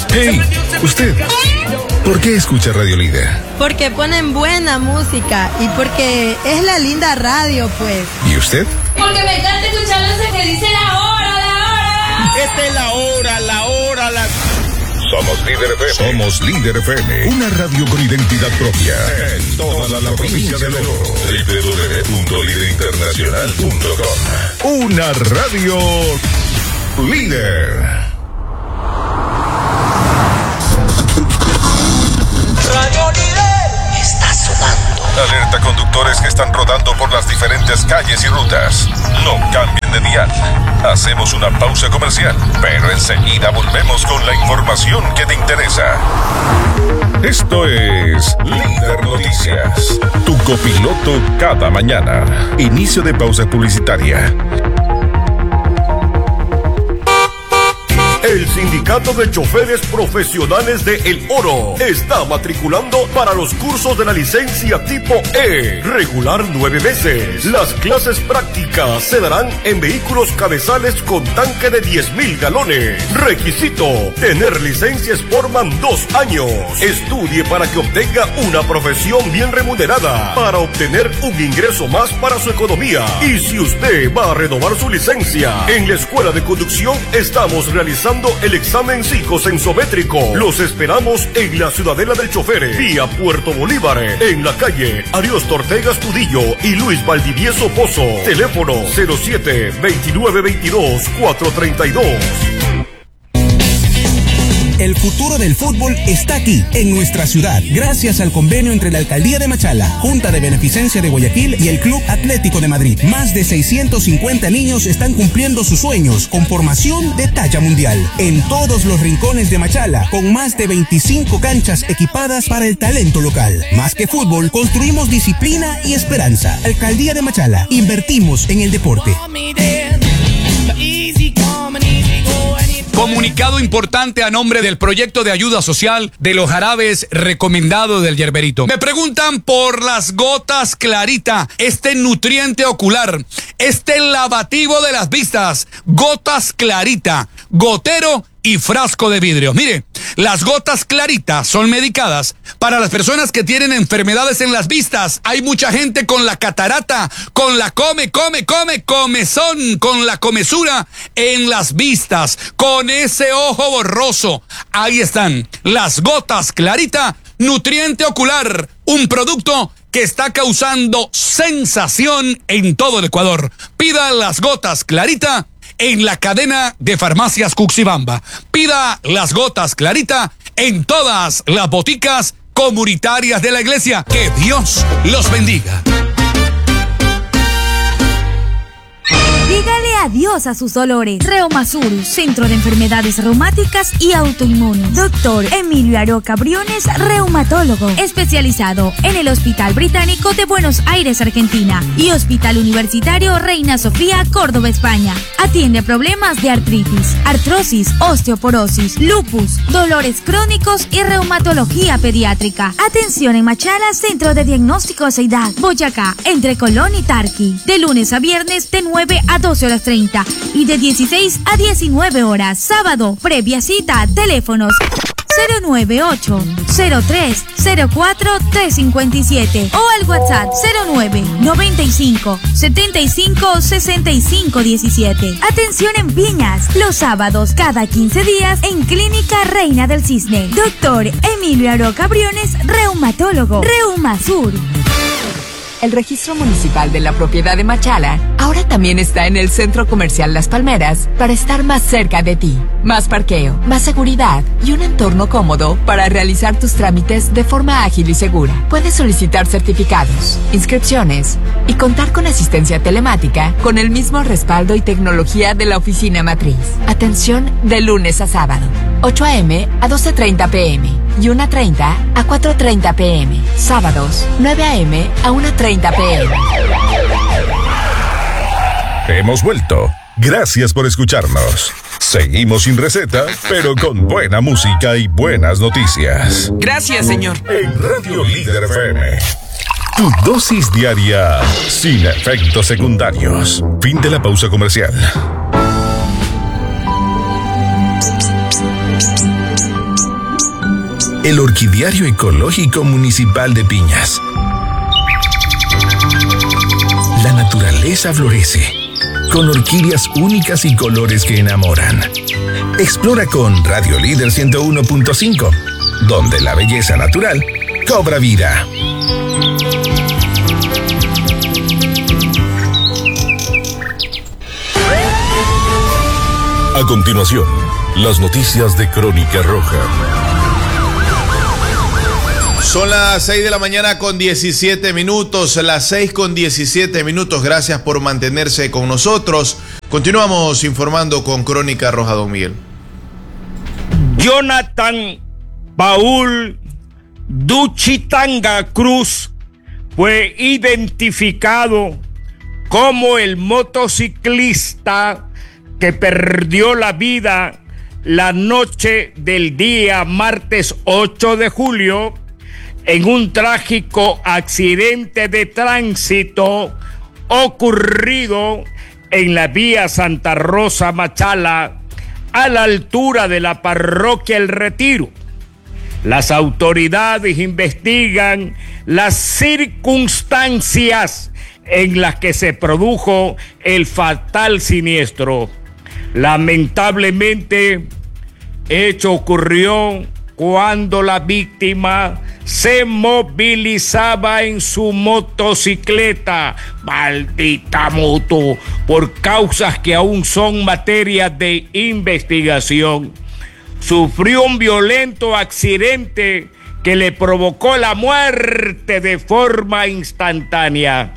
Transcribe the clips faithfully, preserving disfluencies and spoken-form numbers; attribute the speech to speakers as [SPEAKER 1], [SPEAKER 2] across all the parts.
[SPEAKER 1] Hey, usted, ¿por qué escucha Radio Líder?
[SPEAKER 2] Porque ponen buena música y porque es la linda radio, pues.
[SPEAKER 1] ¿Y usted?
[SPEAKER 3] Porque me encanta escuchar lo que dice la hora, la hora.
[SPEAKER 4] Esta es la hora, la hora, la...
[SPEAKER 1] Somos Líder F M. Somos Líder F M, una radio con identidad propia en toda la, la provincia de Oro. doble u doble u doble u punto líder internacional punto com. Una radio líder.
[SPEAKER 5] Radio Líder está sonando.
[SPEAKER 1] Alerta a conductores que están rodando por las diferentes calles y rutas. No cambien de dial. Hacemos una pausa comercial, pero enseguida volvemos con la información que te interesa. Esto es Líder Noticias, tu copiloto cada mañana. Inicio de pausa publicitaria.
[SPEAKER 6] El Sindicato de Choferes Profesionales de El Oro está matriculando para los cursos de la licencia tipo E, regular nueve meses. Las clases prácticas se darán en vehículos cabezales con tanque de diez mil galones. Requisito: tener licencia Sportman dos años. Estudie para que obtenga una profesión bien remunerada, para obtener un ingreso más para su economía. Y si usted va a renovar su licencia, en la Escuela de Conducción estamos realizando el examen psicosensométrico. Los esperamos en la Ciudadela del Chofer, vía Puerto Bolívar, en la calle Ariosto Ortega Estudillo y Luis Valdivieso Pozo. Teléfono cero siete, veintinueve veintidós, cuatrocientos treinta y dos.
[SPEAKER 7] El futuro del fútbol está aquí, en nuestra ciudad, gracias al convenio entre la Alcaldía de Machala, Junta de Beneficencia de Guayaquil y el Club Atlético de Madrid. Más de seiscientos cincuenta niños están cumpliendo sus sueños con formación de talla mundial. En todos los rincones de Machala, con más de veinticinco canchas equipadas para el talento local. Más que fútbol, construimos disciplina y esperanza. Alcaldía de Machala, invertimos en el deporte.
[SPEAKER 8] Comunicado importante a nombre del proyecto de ayuda social de los jarabes recomendado del Yerberito. Me preguntan por las gotas Clarita, este nutriente ocular, este lavativo de las vistas, gotas Clarita, gotero y frasco de vidrio. Mire, las gotas Clarita son medicadas para las personas que tienen enfermedades en las vistas. Hay mucha gente con la catarata, con la come, come, come, comezón, con la comezura en las vistas, con ese ojo borroso. Ahí están las gotas Clarita, nutriente ocular, un producto que está causando sensación en todo el Ecuador. Pida las gotas Clarita en la cadena de farmacias Cuxibamba. Pida las gotas Clarita en todas las boticas comunitarias de la iglesia. Que Dios los bendiga.
[SPEAKER 9] Dígale adiós a sus dolores. Reumasur, Centro de Enfermedades Reumáticas y Autoinmunes. Doctor Emilio Aroca Briones, reumatólogo, especializado en el Hospital Británico de Buenos Aires, Argentina, y Hospital Universitario Reina Sofía, Córdoba, España. Atiende problemas de artritis, artrosis, osteoporosis, lupus, dolores crónicos y reumatología pediátrica. Atención en Machala, Centro de Diagnóstico Seidad, Boyacá, entre Colón y Tarqui. De lunes a viernes de nueve a doce horas treinta y de dieciséis a diecinueve horas. Sábado, previa cita, teléfonos cero nueve ocho, cero tres, cero cuatro, tres cinco siete o al WhatsApp cero nueve, noventa y cinco, setenta y cinco, sesenta y cinco diecisiete. Atención en Piñas, los sábados cada quince días en Clínica Reina del Cisne. Doctor Emilio Aroca Briones, reumatólogo. Reumasur.
[SPEAKER 10] El registro municipal de la propiedad de Machala ahora también está en el Centro Comercial Las Palmeras para estar más cerca de ti. Más parqueo, más seguridad y un entorno cómodo para realizar tus trámites de forma ágil y segura. Puedes solicitar certificados, inscripciones y contar con asistencia telemática con el mismo respaldo y tecnología de la oficina matriz. Atención de lunes a sábado, ocho a eme a doce treinta pe eme y una treinta a cuatro treinta pe eme. Sábados, nueve a eme a una treinta pe eme.
[SPEAKER 1] Hemos vuelto. Gracias por escucharnos. Seguimos sin receta, pero con buena música y buenas noticias.
[SPEAKER 11] Gracias, señor.
[SPEAKER 1] En Radio Líder F M. Tu dosis diaria sin efectos secundarios. Fin de la pausa comercial.
[SPEAKER 11] el Orquidiario Ecológico Municipal de Piñas. La naturaleza florece, con orquídeas únicas y colores que enamoran. Explora con Radio Líder ciento uno punto cinco, donde la belleza natural cobra vida.
[SPEAKER 6] A continuación, las noticias de Crónica Roja.
[SPEAKER 12] Son las seis de la mañana con diecisiete minutos, las seis con diecisiete minutos. Gracias por mantenerse con nosotros. Continuamos informando con Crónica Roja, don Miguel.
[SPEAKER 4] Jonathan Paul Duchitanga Cruz fue identificado como el motociclista que perdió la vida la noche del día martes ocho de julio en un trágico accidente de tránsito ocurrido en la vía Santa Rosa Machala, a la altura de la parroquia El Retiro. Las autoridades investigan las circunstancias en las que se produjo el fatal siniestro. Lamentablemente, hecho ocurrió cuando la víctima se movilizaba en su motocicleta, maldita moto, por causas que aún son materia de investigación. Sufrió un violento accidente que le provocó la muerte de forma instantánea.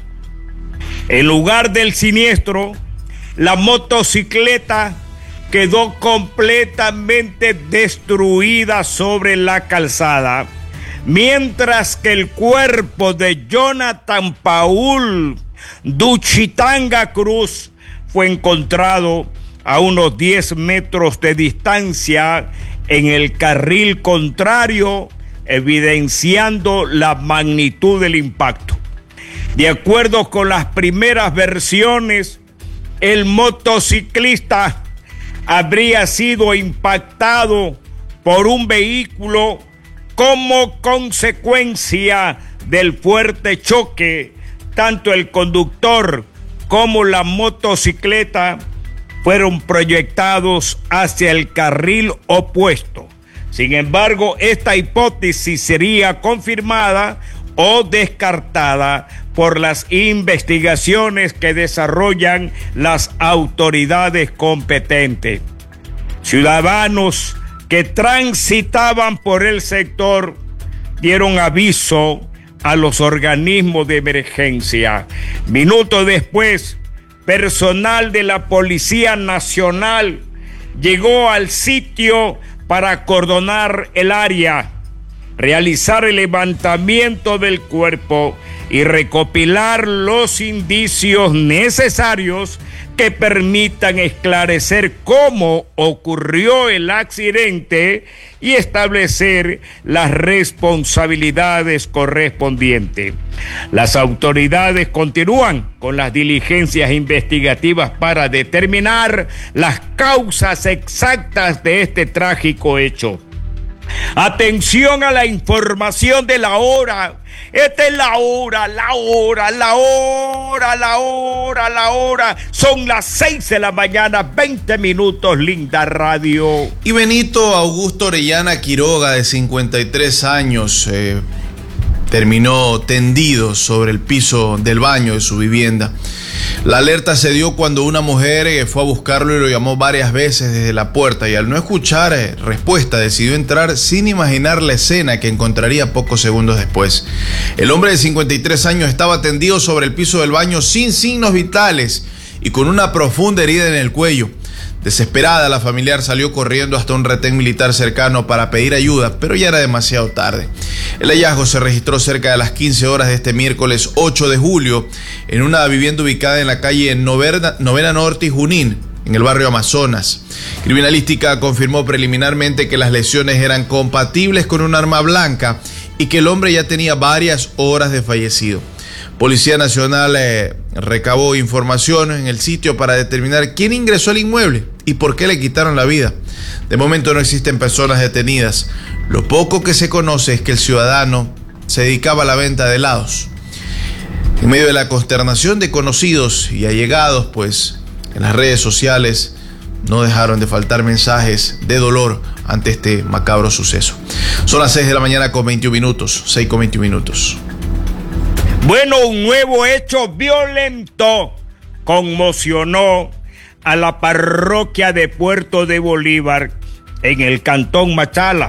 [SPEAKER 4] En lugar del siniestro, la motocicleta quedó completamente destruida sobre la calzada, mientras que el cuerpo de Jonathan Paul Duchitanga Cruz fue encontrado a unos diez metros de distancia en el carril contrario, evidenciando la magnitud del impacto. De acuerdo con las primeras versiones, el motociclista habría sido impactado por un vehículo como consecuencia del fuerte choque. Tanto el conductor como la motocicleta fueron proyectados hacia el carril opuesto. Sin embargo, esta hipótesis sería confirmada o descartada por las investigaciones que desarrollan las autoridades competentes. Ciudadanos que transitaban por el sector dieron aviso a los organismos de emergencia. Minutos después, personal de la Policía Nacional llegó al sitio para acordonar el área, realizar el levantamiento del cuerpo y recopilar los indicios necesarios que permitan esclarecer cómo ocurrió el accidente y establecer las responsabilidades correspondientes. Las autoridades continúan con las diligencias investigativas para determinar las causas exactas de este trágico hecho. Atención a la información de la hora. Esta es la hora, la hora, la hora, la hora, la hora. Son las seis de la mañana, veinte minutos, linda radio.
[SPEAKER 12] Y Benito Augusto Orellana Quiroga, de cincuenta y tres años, eh, terminó tendido sobre el piso del baño de su vivienda. La alerta se dio cuando una mujer fue a buscarlo y lo llamó varias veces desde la puerta, y al no escuchar respuesta decidió entrar sin imaginar la escena que encontraría pocos segundos después. El hombre de cincuenta y tres años estaba tendido sobre el piso del baño sin signos vitales y con una profunda herida en el cuello. Desesperada, la familiar salió corriendo hasta un retén militar cercano para pedir ayuda, pero ya era demasiado tarde. El hallazgo se registró cerca de las quince horas de este miércoles ocho de julio en una vivienda ubicada en la calle Novena, Novena Norte y Junín, en el barrio Amazonas. Criminalística confirmó preliminarmente que las lesiones eran compatibles con un arma blanca y que el hombre ya tenía varias horas de fallecido. Policía Nacional eh, recabó información en el sitio para determinar quién ingresó al inmueble y por qué le quitaron la vida. De momento no existen personas detenidas. Lo poco que se conoce es que el ciudadano se dedicaba a la venta de helados. En medio de la consternación de conocidos y allegados, pues en las redes sociales no dejaron de faltar mensajes de dolor ante este macabro suceso. Son las seis de la mañana con veintiún minutos, seis con veintiún minutos.
[SPEAKER 4] Bueno, un nuevo hecho violento conmocionó a la parroquia de Puerto de Bolívar en el cantón Machala.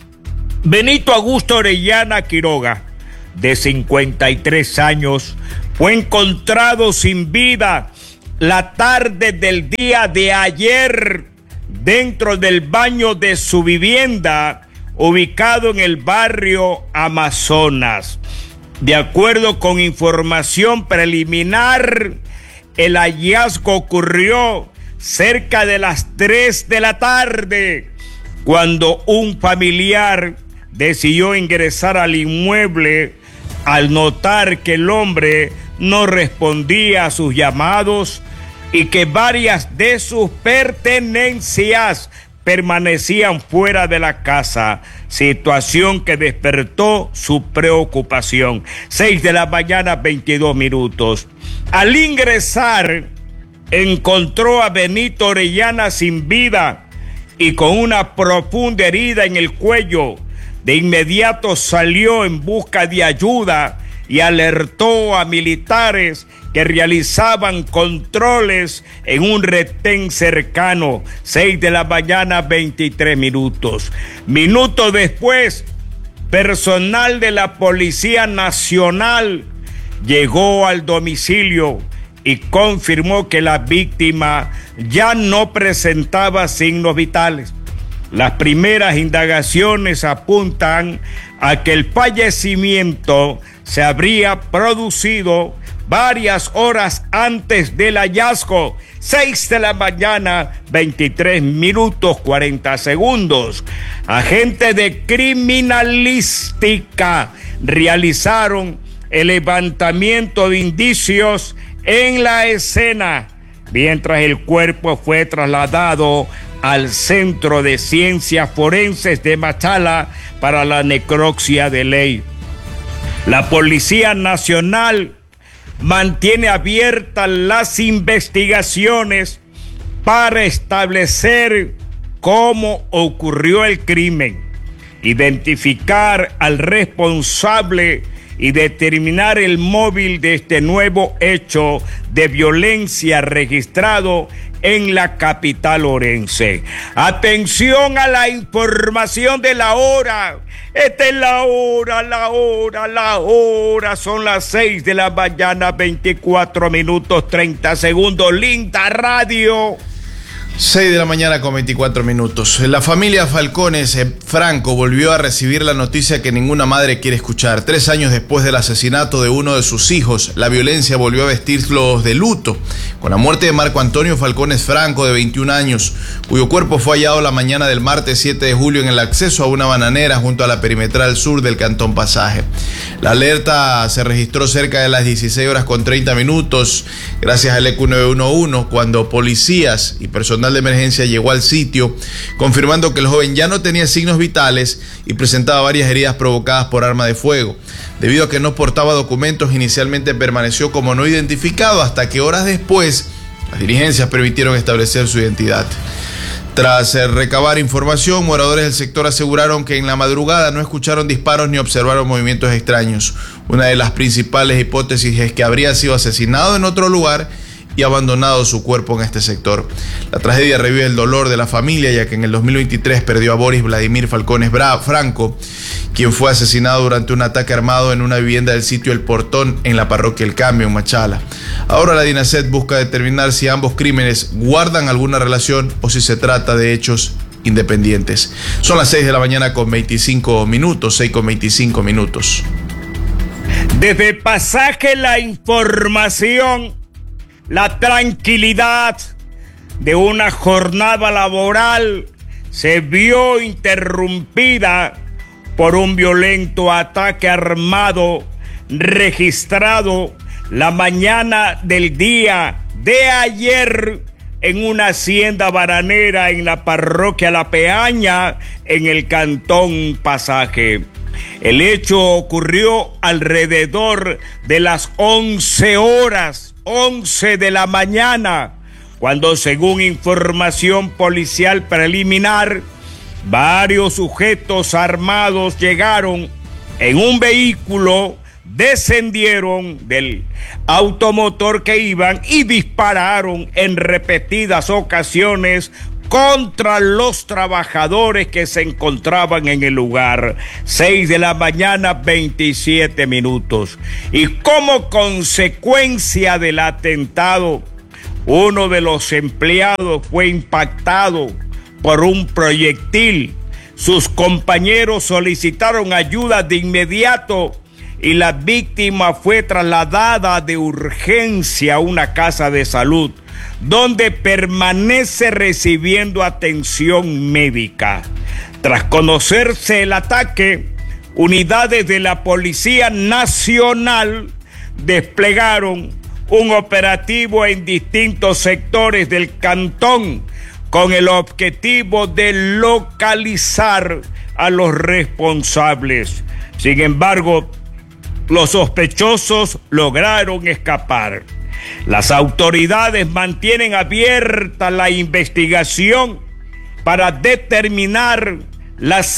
[SPEAKER 4] Benito Augusto Orellana Quiroga, de cincuenta y tres años, fue encontrado sin vida la tarde del día de ayer dentro del baño de su vivienda ubicado en el barrio Amazonas. De acuerdo con información preliminar, el hallazgo ocurrió cerca de las tres de la tarde, cuando un familiar decidió ingresar al inmueble al notar que el hombre no respondía a sus llamados y que varias de sus pertenencias permanecían fuera de la casa, situación que despertó su preocupación. Seis de la mañana, veintidós minutos. Al ingresar, encontró a Benito Orellana sin vida y con una profunda herida en el cuello. De inmediato salió en busca de ayuda y alertó a militares que realizaban controles en un retén cercano. Seis de la mañana, veintitrés minutos. Minutos después, personal de la Policía Nacional llegó al domicilio y confirmó que la víctima ya no presentaba signos vitales. Las primeras indagaciones apuntan a que el fallecimiento se habría producido varias horas antes del hallazgo. Seis de la mañana, veintitrés minutos, cuarenta segundos. Agentes de criminalística realizaron el levantamiento de indicios en la escena, mientras el cuerpo fue trasladado al Centro de Ciencias Forenses de Machala para la necropsia de ley. La Policía Nacional mantiene abiertas las investigaciones para establecer cómo ocurrió el crimen, identificar al responsable y determinar el móvil de este nuevo hecho de violencia registrado en la capital orense. Atención a la información de la hora. Esta es la hora, la hora, la hora. Son las seis de la mañana, veinticuatro minutos, treinta segundos. Linda Radio.
[SPEAKER 12] seis de la mañana con veinticuatro minutos. La familia Falcones eh, Franco volvió a recibir la noticia que ninguna madre quiere escuchar. Tres años después del asesinato de uno de sus hijos, la violencia volvió a vestirlos de luto, con la muerte de Marco Antonio Falcones Franco, de veintiún años, cuyo cuerpo fue hallado la mañana del martes siete de julio en el acceso a una bananera junto a la perimetral sur del Cantón Pasaje. La alerta se registró cerca de las dieciséis horas con treinta minutos, gracias al E Q nueve uno uno, cuando policías y personal de emergencia llegó al sitio, confirmando que el joven ya no tenía signos vitales y presentaba varias heridas provocadas por arma de fuego. Debido a que no portaba documentos, inicialmente permaneció como no identificado, hasta que horas después las diligencias permitieron establecer su identidad. Tras recabar información, moradores del sector aseguraron que en la madrugada no escucharon disparos ni observaron movimientos extraños. Una de las principales hipótesis es que habría sido asesinado en otro lugar y abandonado su cuerpo en este sector. La tragedia revive el dolor de la familia, ya que en el dos mil veintitrés perdió a Boris Vladimir Falcones Franco, quien fue asesinado durante un ataque armado en una vivienda del sitio El Portón en la parroquia El Cambio, en Machala. Ahora la DINASET busca determinar si ambos crímenes guardan alguna relación o si se trata de hechos independientes. Son las seis de la mañana con veinticinco minutos, seis con veinticinco minutos.
[SPEAKER 4] Desde el Pasaje, la información, la tranquilidad de una jornada laboral se vio interrumpida por un violento ataque armado registrado la mañana del día de ayer en una hacienda baranera en la parroquia La Peaña, en el cantón Pasaje. El hecho ocurrió alrededor de las once horas, once de la mañana, cuando, según información policial preliminar, varios sujetos armados llegaron en un vehículo, descendieron del automotor que iban y dispararon en repetidas ocasiones contra los trabajadores que se encontraban en el lugar. Seis de la mañana, veintisiete minutos. Y como consecuencia del atentado, uno de los empleados fue impactado por un proyectil. Sus compañeros solicitaron ayuda de inmediato y la víctima fue trasladada de urgencia a una casa de salud, donde permanece recibiendo atención médica. Tras conocerse el ataque, unidades de la Policía Nacional desplegaron un operativo en distintos sectores del cantón con el objetivo de localizar a los responsables. Sin embargo, los sospechosos lograron escapar. Las autoridades mantienen abierta la investigación para determinar las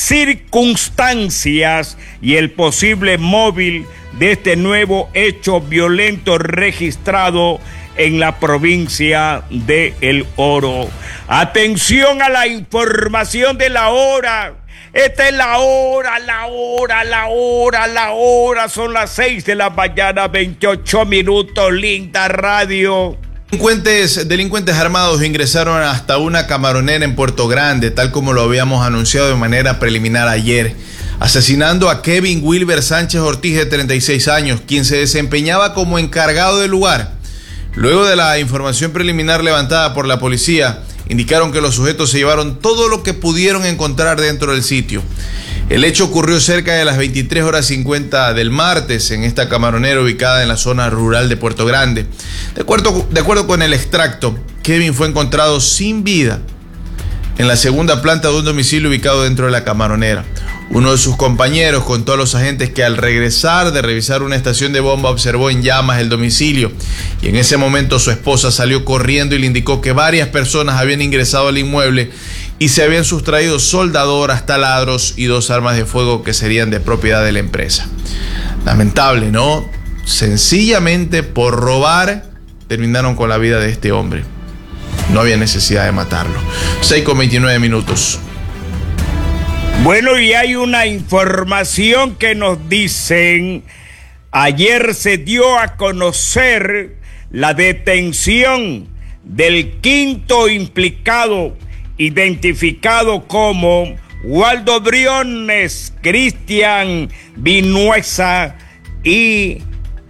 [SPEAKER 4] circunstancias y el posible móvil de este nuevo hecho violento registrado en la provincia de El Oro. Atención a la información de la hora. Esta es la hora, la hora, la hora, la hora. Son las seis de la mañana, veintiocho minutos. Linda radio.
[SPEAKER 12] Delincuentes, delincuentes armados ingresaron hasta una camaronera en Puerto Grande, tal como lo habíamos anunciado de manera preliminar ayer, asesinando a Kevin Wilber Sánchez Ortiz, de treinta y seis años, quien se desempeñaba como encargado del lugar. Luego de la información preliminar levantada por la policía, indicaron que los sujetos se llevaron todo lo que pudieron encontrar dentro del sitio. El hecho ocurrió cerca de las veintitrés horas cincuenta del martes en esta camaronera ubicada en la zona rural de Puerto Grande. De acuerdo, de acuerdo con el extracto, Kevin fue encontrado sin vida en la segunda planta de un domicilio ubicado dentro de la camaronera. Uno de sus compañeros contó a los agentes que al regresar de revisar una estación de bomba observó en llamas el domicilio, y en ese momento su esposa salió corriendo y le indicó que varias personas habían ingresado al inmueble y se habían sustraído soldadoras, taladros y dos armas de fuego que serían de propiedad de la empresa. Lamentable, ¿no? Sencillamente por robar terminaron con la vida de este hombre. No había necesidad de matarlo. seis con veintinueve minutos.
[SPEAKER 4] Bueno, y hay una información que nos dicen, ayer se dio a conocer la detención del quinto implicado, identificado como Waldo Briones Cristian Vinuesa, y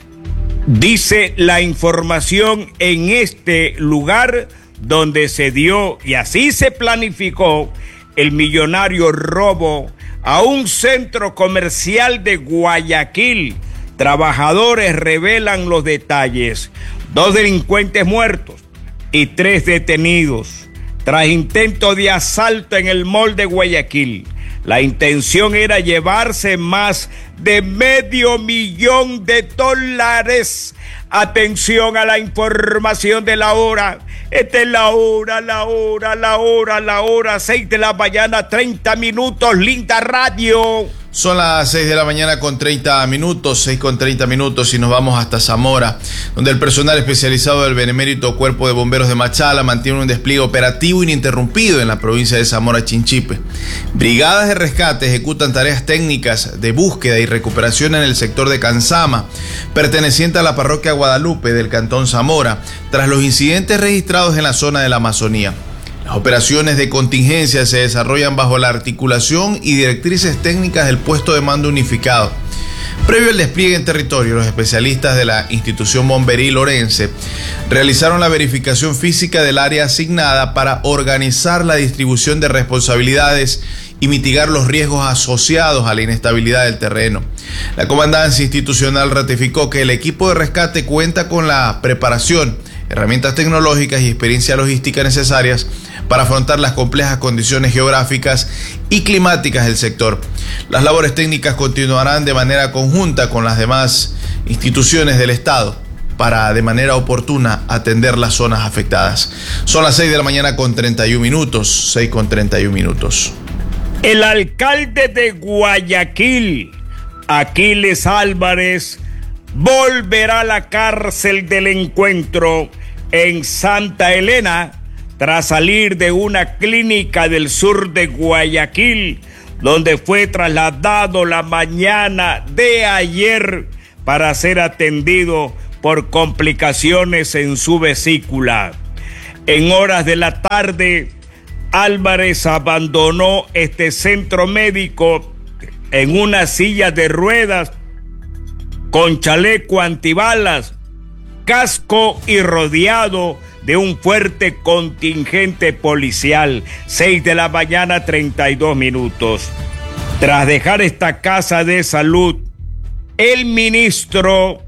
[SPEAKER 4] dice la información en este lugar donde se dio y así se planificó el millonario robo a un centro comercial de Guayaquil. Trabajadores revelan los detalles. Dos delincuentes muertos y tres detenidos tras intento de asalto en el mall de Guayaquil. La intención era llevarse más de medio millón de dólares. Atención a la información de la hora. Esta es la hora, la hora, la hora, la hora, seis de la mañana, treinta minutos, linda radio.
[SPEAKER 12] Son las seis de la mañana con treinta minutos, seis con treinta minutos, y nos vamos hasta Zamora, donde el personal especializado del Benemérito Cuerpo de Bomberos de Machala mantiene un despliegue operativo ininterrumpido en la provincia de Zamora Chinchipe. Brigadas de rescate ejecutan tareas técnicas de búsqueda y recuperación en el sector de Cansama, perteneciente a la parroquia Guadalupe del cantón Zamora, tras los incidentes registrados en la zona de la Amazonía. Las operaciones de contingencia se desarrollan bajo la articulación y directrices técnicas del puesto de mando unificado. Previo al despliegue en territorio, los especialistas de la institución bomberil orense realizaron la verificación física del área asignada para organizar la distribución de responsabilidades y mitigar los riesgos asociados a la inestabilidad del terreno. La comandancia institucional ratificó que el equipo de rescate cuenta con la preparación, herramientas tecnológicas y experiencia logística necesarias para afrontar las complejas condiciones geográficas y climáticas del sector. Las labores técnicas continuarán de manera conjunta con las demás instituciones del Estado para de manera oportuna atender las zonas afectadas. Son las seis de la mañana con treinta y un minutos, seis con treinta y un minutos.
[SPEAKER 4] El alcalde de Guayaquil, Aquiles Álvarez, volverá a la cárcel del Encuentro en Santa Elena tras salir de una clínica del sur de Guayaquil, donde fue trasladado la mañana de ayer para ser atendido por complicaciones en su vesícula. En horas de la tarde, Álvarez abandonó este centro médico en una silla de ruedas con chaleco antibalas, casco y rodeado de un fuerte contingente policial. Seis de la mañana, treinta y dos minutos. Tras dejar esta casa de salud, el ministro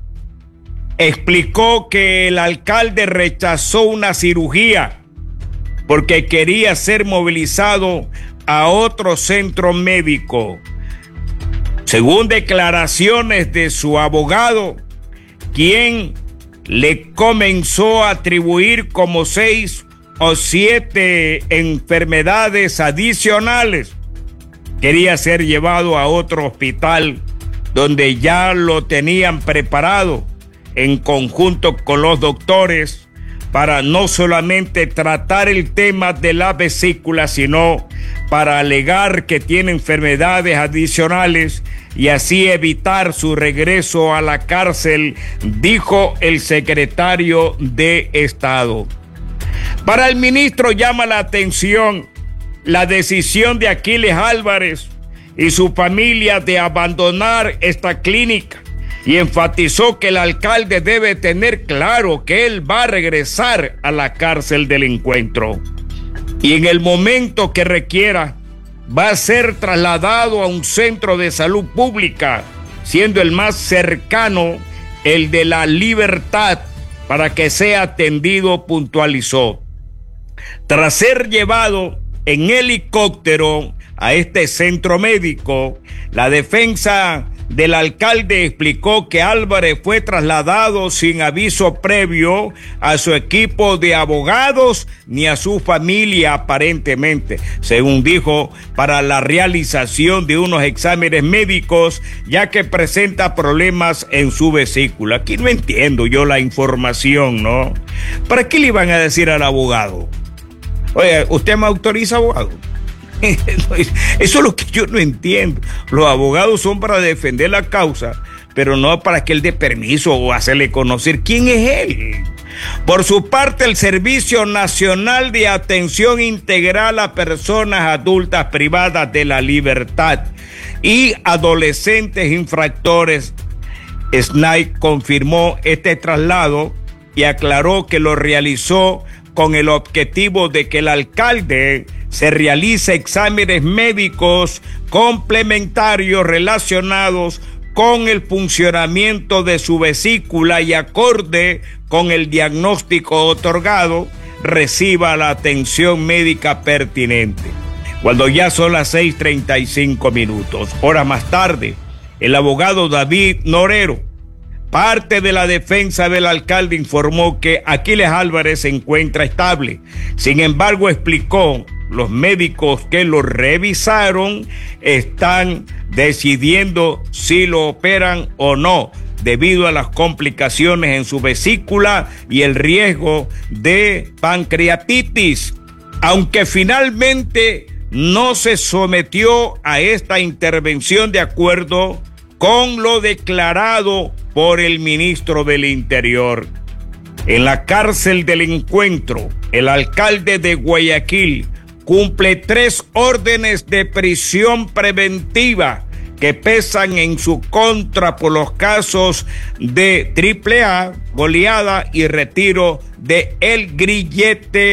[SPEAKER 4] explicó que el alcalde rechazó una cirugía porque quería ser movilizado a otro centro médico. Según declaraciones de su abogado, quien le comenzó a atribuir como seis o siete enfermedades adicionales, quería ser llevado a otro hospital donde ya lo tenían preparado en conjunto con los doctores para no solamente tratar el tema de la vesícula, sino para alegar que tiene enfermedades adicionales y así evitar su regreso a la cárcel, dijo el secretario de Estado. Para el ministro llama la atención la decisión de Aquiles Álvarez y su familia de abandonar esta clínica y enfatizó que el alcalde debe tener claro que él va a regresar a la cárcel del Encuentro y en el momento que requiera va a ser trasladado a un centro de salud pública, siendo el más cercano el de La Libertad, para que sea atendido, puntualizó. Tras ser llevado en helicóptero a este centro médico, la defensa del alcalde explicó que Álvarez fue trasladado sin aviso previo a su equipo de abogados ni a su familia aparentemente, según dijo, para la realización de unos exámenes médicos, ya que presenta problemas en su vesícula. Aquí no entiendo yo la información, ¿no? ¿Para qué le iban a decir al abogado? Oye, ¿usted me autoriza, abogado? Eso es lo que yo no entiendo. Los abogados son para defender la causa, pero no para que él dé permiso o hacerle conocer quién es él. Por su parte, el Servicio Nacional de Atención Integral a Personas Adultas Privadas de la Libertad y Adolescentes Infractores, S N A I, confirmó este traslado y aclaró que lo realizó con el objetivo de que el alcalde se realice exámenes médicos complementarios relacionados con el funcionamiento de su vesícula y acorde con el diagnóstico otorgado, reciba la atención médica pertinente. Cuando ya son las seis treinta y cinco minutos, horas más tarde, el abogado David Norero, parte de la defensa del alcalde, informó que Aquiles Álvarez se encuentra estable. Sin embargo, explicó, los médicos que lo revisaron están decidiendo si lo operan o no, debido a las complicaciones en su vesícula y el riesgo de pancreatitis. Aunque finalmente no se sometió a esta intervención de acuerdo con lo declarado por el ministro del Interior. En la cárcel del Encuentro, el alcalde de Guayaquil cumple tres órdenes de prisión preventiva que pesan en su contra por los casos de triple A, goleada y retiro de El Grillete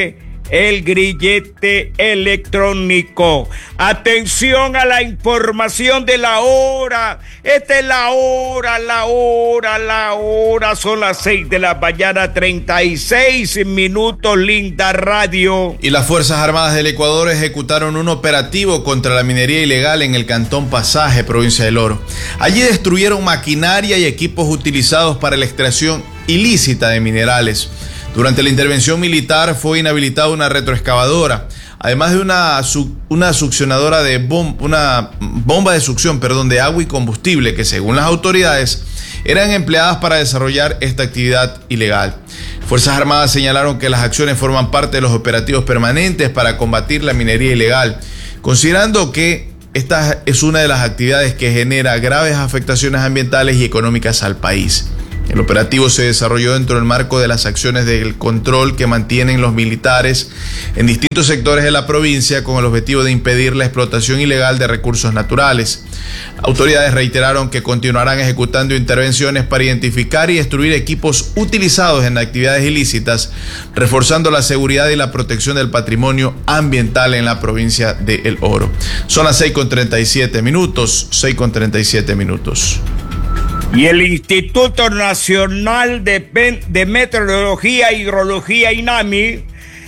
[SPEAKER 4] el grillete electrónico. Atención a la información de la hora. Esta es la hora, la hora, la hora. Son las seis de la mañana, treinta y seis minutos, linda radio.
[SPEAKER 12] Y las Fuerzas Armadas del Ecuador ejecutaron un operativo contra la minería ilegal en el Cantón Pasaje, provincia del Oro. Allí destruyeron maquinaria y equipos utilizados para la extracción ilícita de minerales. Durante la intervención militar fue inhabilitada una retroexcavadora, además de una, una succionadora de bom, una bomba de succión, perdón, de agua y combustible que, según las autoridades, eran empleadas para desarrollar esta actividad ilegal. Fuerzas Armadas señalaron que las acciones forman parte de los operativos permanentes para combatir la minería ilegal, considerando que esta es una de las actividades que genera graves afectaciones ambientales y económicas al país. El operativo se desarrolló dentro del marco de las acciones del control que mantienen los militares en distintos sectores de la provincia con el objetivo de impedir la explotación ilegal de recursos naturales. Autoridades reiteraron que continuarán ejecutando intervenciones para identificar y destruir equipos utilizados en actividades ilícitas, reforzando la seguridad y la protección del patrimonio ambiental en la provincia de El Oro. Son las seis con treinta y siete minutos, seis con treinta y siete minutos.
[SPEAKER 4] Y el Instituto Nacional de, de Meteorología e Hidrología, INAMI,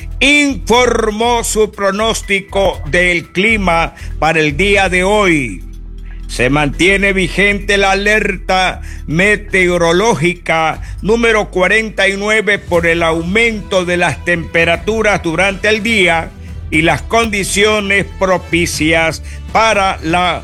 [SPEAKER 4] informó su pronóstico del clima para el día de hoy. Se mantiene vigente la alerta meteorológica número cuarenta y nueve por el aumento de las temperaturas durante el día y las condiciones propicias para la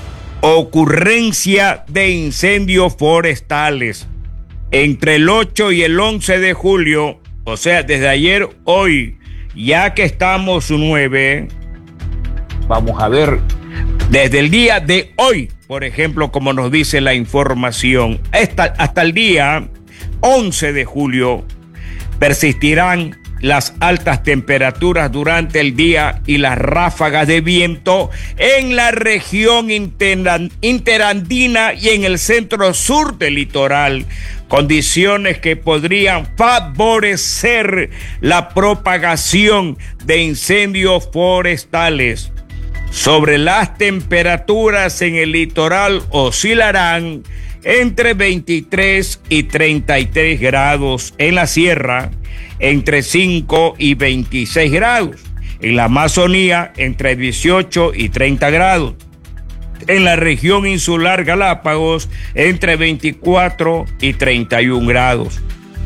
[SPEAKER 4] ocurrencia de incendios forestales. Entre el ocho y el once de julio, o sea, desde ayer, hoy, ya que estamos nueve, vamos a ver, desde el día de hoy, por ejemplo, como nos dice la información, hasta, hasta el día once de julio, persistirán las altas temperaturas durante el día y las ráfagas de viento en la región interandina y en el centro sur del litoral, condiciones que podrían favorecer la propagación de incendios forestales. Sobre las temperaturas en el litoral oscilarán entre veintitrés y treinta y tres grados en la sierra, entre cinco y veintiséis grados. En la Amazonía, entre dieciocho y treinta grados. En la región insular Galápagos, entre veinticuatro y treinta y un grados.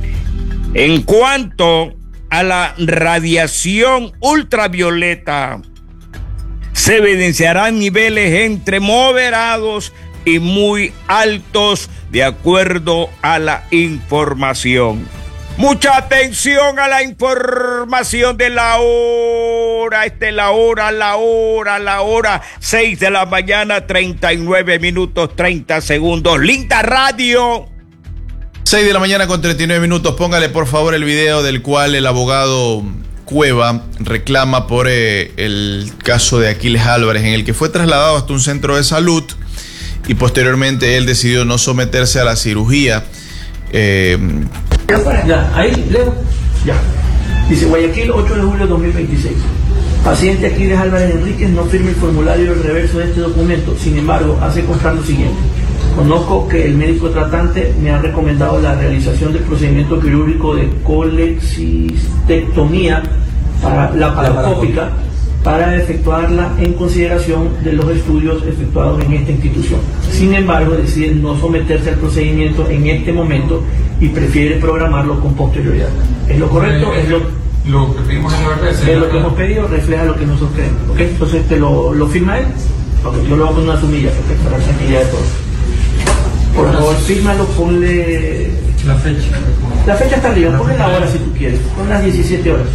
[SPEAKER 4] En cuanto a la radiación ultravioleta, se evidenciarán niveles entre moderados y muy altos de acuerdo a la información. Mucha atención a la información de la hora. Esta es la hora, la hora, la hora. seis de la mañana, treinta y nueve minutos, treinta segundos. Linda radio.
[SPEAKER 12] seis de la mañana con treinta y nueve minutos. Póngale por favor el video del cual el abogado Cueva reclama por eh, el caso de Aquiles Álvarez, en el que fue trasladado hasta un centro de salud y posteriormente él decidió no someterse a la cirugía. Eh,
[SPEAKER 13] Ya, ahí, leo. Ya. Dice Guayaquil, ocho de julio de dos mil veintiséis. Paciente Aquiles Álvarez Enríquez no firme el formulario del reverso de este documento. Sin embargo, hace constar lo siguiente. Conozco que el médico tratante me ha recomendado la realización del procedimiento quirúrgico de colecistectomía para la paracópica para efectuarla en consideración de los estudios efectuados en esta institución. Sin embargo, decide no someterse al procedimiento en este momento y prefiere programarlo con posterioridad. ¿Es lo correcto? ¿Es lo,
[SPEAKER 14] lo que pedimos en la verdad?
[SPEAKER 13] Es lo que hemos pedido, refleja lo que nosotros creemos. ¿Okay? Entonces, ¿te lo, lo firma él? Okay, yo lo voy a poner una sumilla, ¿okay? Para la tranquilidad de todos. Por favor, fírmalo, ponle...
[SPEAKER 14] La fecha.
[SPEAKER 13] La fecha está arriba, ponle la hora si tú quieres. Pon las diecisiete horas.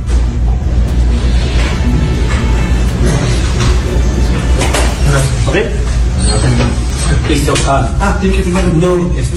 [SPEAKER 13] ¿Ok? Listo. Ah, ah tienes que firmar un no, esto.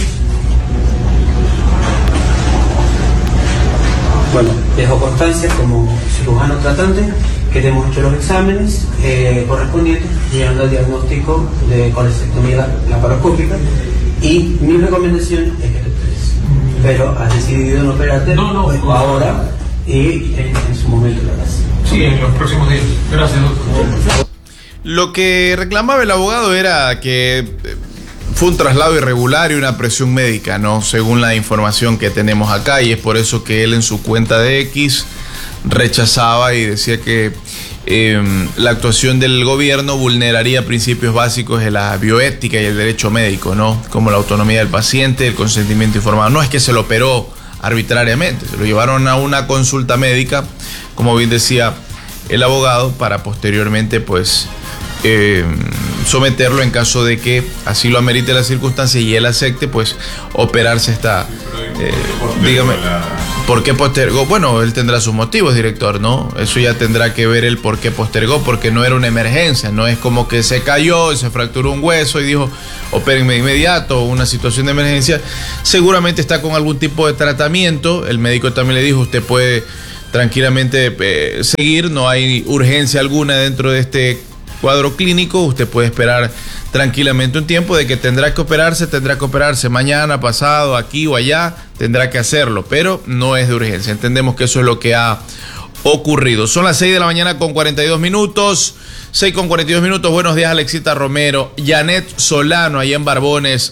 [SPEAKER 13] Bueno, dejo constancia como cirujano tratante que hemos hecho los exámenes eh, correspondientes, llegando al diagnóstico de colecistectomía laparoscópica, y mi recomendación es que te operes. Pero has decidido no operarte,
[SPEAKER 14] no, no,
[SPEAKER 13] pues,
[SPEAKER 14] no,
[SPEAKER 13] ahora y en, en su momento la verdad.
[SPEAKER 14] Sí, en los próximos días. Gracias, doctor.
[SPEAKER 12] Lo que reclamaba el abogado era que fue un traslado irregular y una presión médica, ¿no? Según la información que tenemos acá, y es por eso que él en su cuenta de X rechazaba y decía que eh, la actuación del gobierno vulneraría principios básicos de la bioética y el derecho médico, ¿no? Como la autonomía del paciente, el consentimiento informado. No es que se lo operó arbitrariamente, se lo llevaron a una consulta médica, como bien decía el abogado, para posteriormente, pues, eh, someterlo en caso de que así lo amerite la circunstancia y él acepte, pues, operarse esta... Eh, dígame, ¿por qué postergó? Bueno, él tendrá sus motivos, director, ¿no? Eso ya tendrá que ver el por qué postergó, porque no era una emergencia, no es como que se cayó, se fracturó un hueso y dijo, opérenme de inmediato, una situación de emergencia. Seguramente está con algún tipo de tratamiento, el médico también le dijo, usted puede tranquilamente eh, seguir, no hay urgencia alguna dentro de este cuadro clínico, usted puede esperar tranquilamente un tiempo de que tendrá que operarse, tendrá que operarse mañana, pasado, aquí o allá, tendrá que hacerlo, pero no es de urgencia. Entendemos que eso es lo que ha ocurrido. Son las seis de la mañana con cuarenta y dos minutos, seis con cuarenta y dos minutos. Buenos días, Alexita Romero, Janet Solano, allá en Barbones.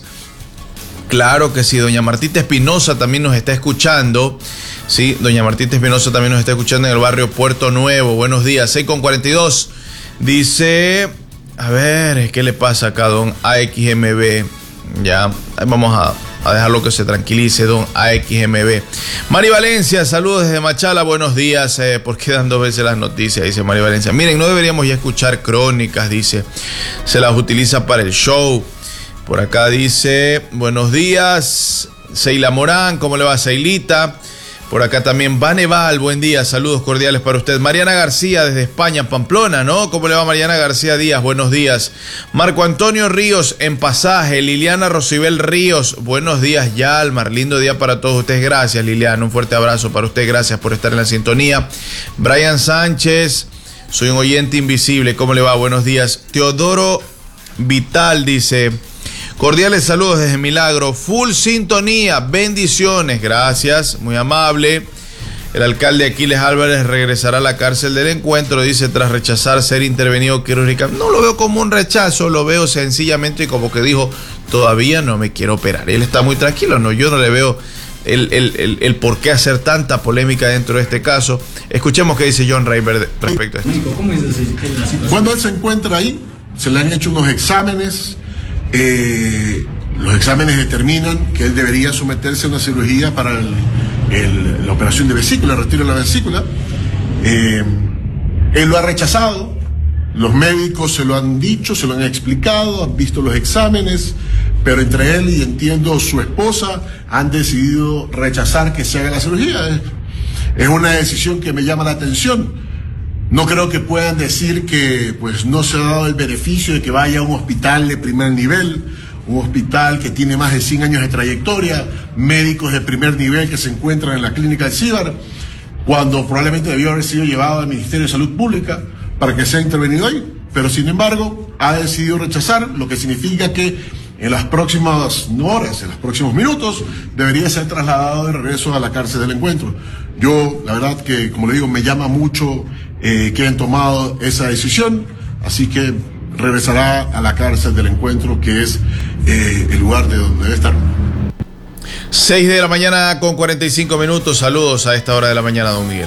[SPEAKER 12] Claro que sí, doña Martita Espinosa también nos está escuchando. Sí, doña Martita Espinosa también nos está escuchando en el barrio Puerto Nuevo. Buenos días, seis con cuarenta y dos. Dice, a ver, ¿qué le pasa acá, don A X M B? Ya, vamos a, a dejarlo que se tranquilice, don A X M B. Mari Valencia, saludos desde Machala, buenos días. Eh, ¿Por qué dan dos veces las noticias? Dice Mari Valencia. Miren, no deberíamos ya escuchar crónicas, dice. Se las utiliza para el show. Por acá dice, buenos días. Seila Morán, ¿cómo le va, Seilita? Por acá también Vaneval, buen día, saludos cordiales para usted. Mariana García desde España, Pamplona, ¿no? ¿Cómo le va, Mariana García Díaz? Buenos días. Marco Antonio Ríos en Pasaje, Liliana Rosibel Ríos, buenos días, Yalmar, lindo día para todos ustedes. Gracias, Liliana, un fuerte abrazo para usted, gracias por estar en la sintonía. Brian Sánchez, soy un oyente invisible, ¿cómo le va? Buenos días. Teodoro Vital dice... Cordiales saludos desde Milagro, full sintonía, bendiciones, gracias, muy amable. El alcalde Aquiles Álvarez regresará a la cárcel del encuentro, dice, tras rechazar ser intervenido quirúrgicamente. No lo veo como un rechazo, lo veo sencillamente como que dijo, todavía no me quiero operar. Él está muy tranquilo, no, yo no le veo el, el, el, el por qué hacer tanta polémica dentro de este caso. Escuchemos qué dice John Reiber respecto a esto.
[SPEAKER 15] Cuando él se encuentra ahí, se le han hecho unos exámenes. Eh, los exámenes determinan que él debería someterse a una cirugía para el, el, la operación de vesícula, el retiro de la vesícula. Eh, él lo ha rechazado, los médicos se lo han dicho, se lo han explicado, han visto los exámenes, pero entre él y entiendo su esposa han decidido rechazar que se haga la cirugía. Es, es una decisión que me llama la atención. No creo que puedan decir que pues no se ha dado el beneficio de que vaya a un hospital de primer nivel, un hospital que tiene más de cien años de trayectoria, médicos de primer nivel que se encuentran en la clínica del Cíbar, cuando probablemente debió haber sido llevado al Ministerio de Salud Pública para que sea intervenido ahí. Pero sin embargo, ha decidido rechazar, lo que significa que en las próximas horas, en los próximos minutos, debería ser trasladado de regreso a la cárcel del encuentro. Yo, la verdad que, como le digo, me llama mucho eh, que hayan tomado esa decisión, así que regresará a la cárcel del encuentro, que es eh, el lugar de donde debe estar.
[SPEAKER 12] seis de la mañana con cuarenta y cinco minutos, saludos a esta hora de la mañana, don Miguel.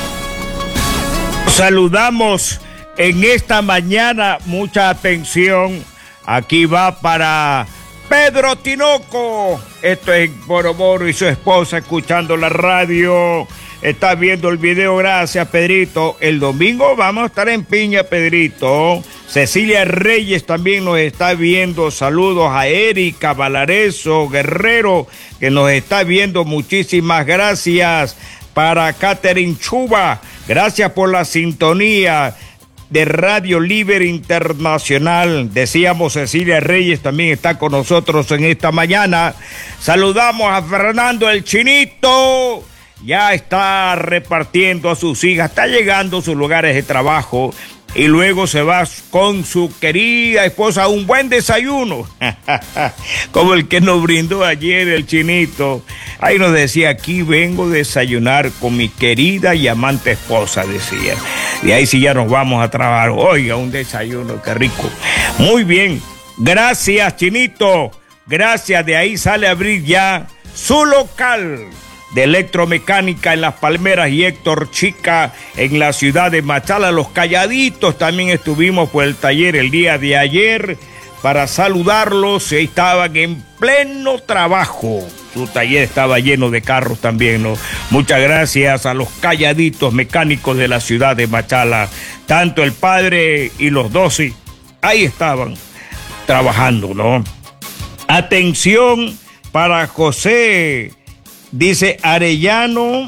[SPEAKER 4] Saludamos en esta mañana, mucha atención, aquí va para Pedro Tinoco, esto es Boroboro y su esposa escuchando la radio, está viendo el video, gracias Pedrito. El domingo vamos a estar en Piña, Pedrito. Cecilia Reyes también nos está viendo, saludos a Erika Valareso Guerrero que nos está viendo, muchísimas gracias. Para Catherine Chuba, gracias por la sintonía de Radio Libre Internacional. Decíamos, Cecilia Reyes también está con nosotros en esta mañana. Saludamos a Fernando el Chinito, ya está repartiendo a sus hijas, está llegando a sus lugares de trabajo. y luego se va con su querida esposa a un buen desayuno, como el que nos brindó ayer el Chinito. Ahí nos decía, aquí vengo a desayunar con mi querida y amante esposa, decía. Y ahí sí ya nos vamos a trabajar. Oiga, un desayuno, qué rico. Muy bien, gracias Chinito, gracias. De ahí sale a abrir ya su local de electromecánica en Las Palmeras y Héctor Chica en la ciudad de Machala. Los Calladitos también estuvimos por el taller el día de ayer para saludarlos. Estaban en pleno trabajo. Su taller estaba lleno de carros también, ¿no? Muchas gracias a los Calladitos mecánicos de la ciudad de Machala. Tanto el padre y los doce ahí estaban trabajando, ¿no? Atención para José, dice Arellano,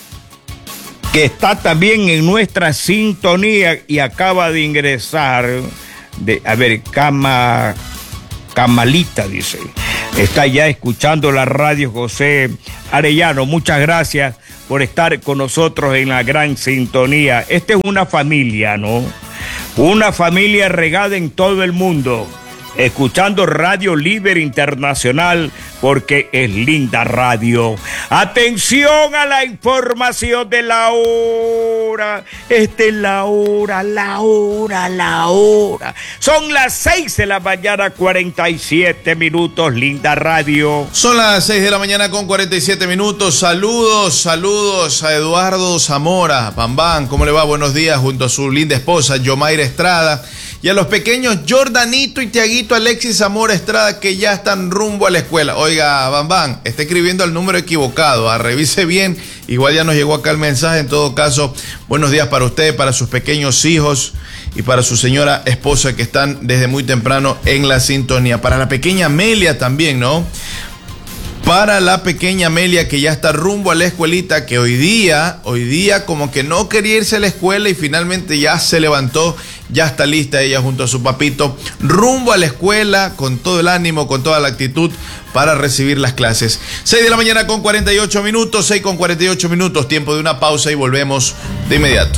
[SPEAKER 4] que está también en nuestra sintonía y acaba de ingresar, de, a ver, Cama, Camalita, dice. Está ya escuchando la radio José Arellano. Muchas gracias por estar con nosotros en la gran sintonía. Esta es una familia, ¿no? Una familia regada en todo el mundo, escuchando Radio Líder Internacional, porque es linda radio. Atención a la información de la hora. Esta es la hora, la hora, la hora. Son las seis de la mañana, cuarenta y siete minutos, linda radio.
[SPEAKER 12] Son las seis de la mañana con cuarenta y siete minutos. Saludos, saludos a Eduardo Zamora. Bambán, ¿cómo le va? Buenos días, junto a su linda esposa, Yomaira Estrada. Y a los pequeños Jordanito y Tiaguito Alexis Zamora Estrada, que ya están rumbo a la escuela. Oiga, Bambán, está escribiendo el número equivocado. Ah, revise bien. Igual ya nos llegó acá el mensaje. En todo caso, buenos días para usted, para sus pequeños hijos y para su señora esposa, que están desde muy temprano en la sintonía. Para la pequeña Amelia también, ¿no? Para la pequeña Amelia, que ya está rumbo a la escuelita, que hoy día, hoy día como que no quería irse a la escuela y finalmente ya se levantó, ya está lista ella junto a su papito, rumbo a la escuela con todo el ánimo, con toda la actitud para recibir las clases. seis de la mañana con cuarenta y ocho minutos, seis con cuarenta y ocho minutos, tiempo de una pausa y volvemos de inmediato.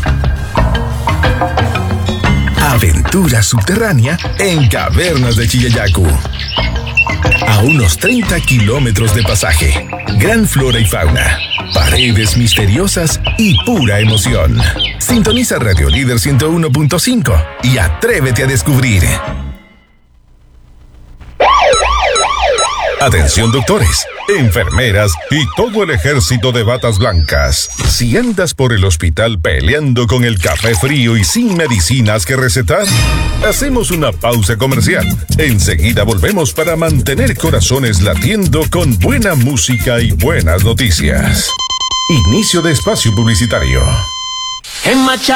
[SPEAKER 11] Aventura subterránea en Cavernas de Chilleyacu. A unos treinta kilómetros de pasaje, gran flora y fauna, paredes misteriosas y pura emoción. Sintoniza Radio Líder ciento uno punto cinco y atrévete a descubrir. Atención doctores, enfermeras y todo el ejército de batas blancas. Si andas por el hospital peleando con el café frío y sin medicinas que recetar, hacemos una pausa comercial. Enseguida volvemos para mantener corazones latiendo con buena música y buenas noticias. Inicio de espacio publicitario.
[SPEAKER 5] En Machala